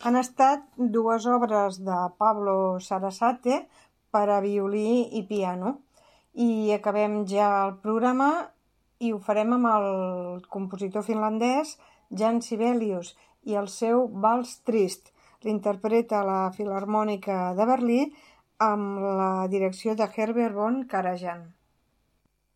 Han estat dues obres de Pablo Sarasate per a violí i piano. I acabem ja el programa i ho farem amb el compositor finlandès Jan Sibelius i el seu Vals Trist. L'interpreta la Filharmònica de Berlín amb la direcció de Herbert von Karajan.